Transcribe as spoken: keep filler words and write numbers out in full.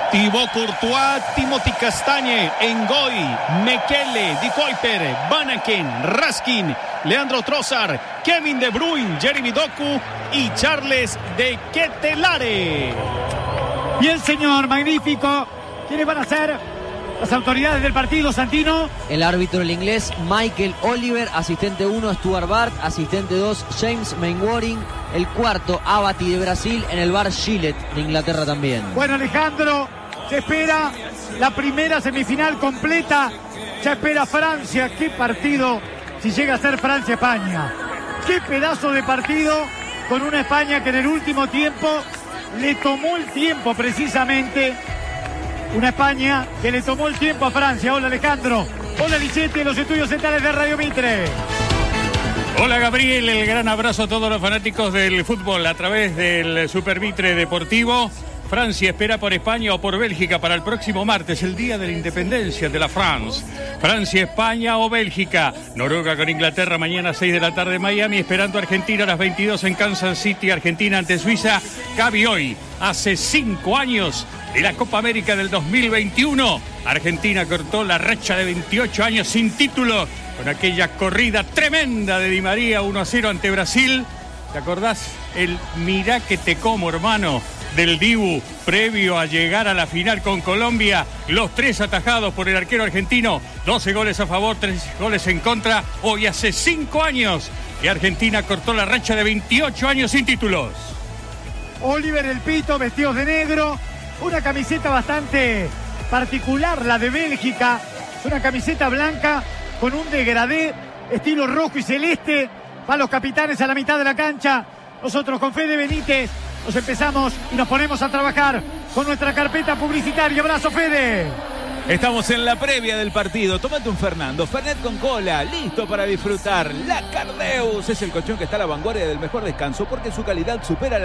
Thibaut Courtois, Timothy Castagne, Ngoy, Mekele, Di Kuiper, Vanaken, Raskin, Leandro Trossard, Kevin De Bruyne, Jeremy Doku y Charles de Ketelaere. Bien, señor, magnífico. ¿Quiénes van a ser las autoridades del partido, Santino? El árbitro, el inglés Michael Oliver, asistente uno Stuart Bart, asistente dos James Mainwaring, el cuarto Abati de Brasil, en el bar Gillette de Inglaterra también. Bueno, Alejandro, se espera la primera semifinal completa, ya espera Francia. Qué partido, si llega a ser Francia-España. Qué pedazo de partido, con una España que en el último tiempo le tomó el tiempo precisamente. Una España que le tomó el tiempo a Francia. Hola, Alejandro. Hola, Lichetti, en los estudios centrales de Radio Mitre. Hola, Gabriel. El gran abrazo a todos los fanáticos del fútbol a través del Super Mitre Deportivo. Francia espera por España o por Bélgica para el próximo martes, el día de la independencia de la France. Francia, España o Bélgica. Noruega con Inglaterra mañana a seis de la tarde en Miami, esperando a Argentina a las veintidós en Kansas City. Argentina ante Suiza. Gaby, hoy, hace cinco años de la Copa América del dos mil veintiuno. Argentina cortó la racha de veintiocho años sin título con aquella corrida tremenda de Di María uno a cero ante Brasil. ¿Te acordás? El mirá que te como, hermano, del Dibu, previo a llegar a la final con Colombia. Los tres atajados por el arquero argentino, doce goles a favor, tres goles en contra. Hoy hace cinco años que Argentina cortó la racha de veintiocho años sin títulos. Oliver, el Pito, vestidos de negro, una camiseta bastante particular, la de Bélgica, una camiseta blanca con un degradé estilo rojo y celeste, para los capitanes a la mitad de la cancha. Nosotros con Fede Benítez nos empezamos y nos ponemos a trabajar con nuestra carpeta publicitaria. Abrazo, Fede. Estamos en la previa del partido. Tómate un Fernando, Fernet con cola, listo para disfrutar. La Cardeus es el colchón que está a la vanguardia del mejor descanso porque su calidad supera la